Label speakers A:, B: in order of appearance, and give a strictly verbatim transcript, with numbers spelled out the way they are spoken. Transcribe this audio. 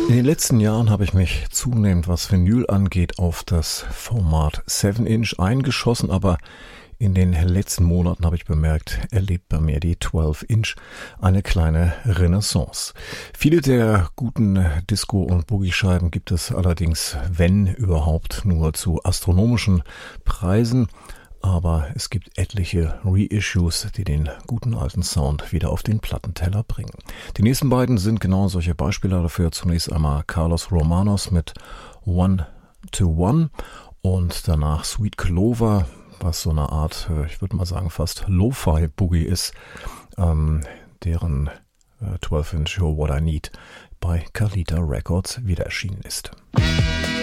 A: In den letzten Jahren habe ich mich zunehmend, was Vinyl angeht, auf das Format sieben Inch eingeschossen, aber in den letzten Monaten habe ich bemerkt, erlebt bei mir die zwölf Inch eine kleine Renaissance. Viele der guten Disco- und Boogie-Scheiben gibt es allerdings, wenn überhaupt, nur zu astronomischen Preisen. Aber es gibt etliche Reissues, die den guten alten Sound wieder auf den Plattenteller bringen. Die nächsten beiden sind genau solche Beispiele dafür. Zunächst einmal Carlos Romanos mit One to One und danach Sweet Clover, was so eine Art, ich würde mal sagen, fast Lo-Fi-Boogie ist, ähm, deren äh, zwölf Inch What I Need bei Carlita Records wieder erschienen ist.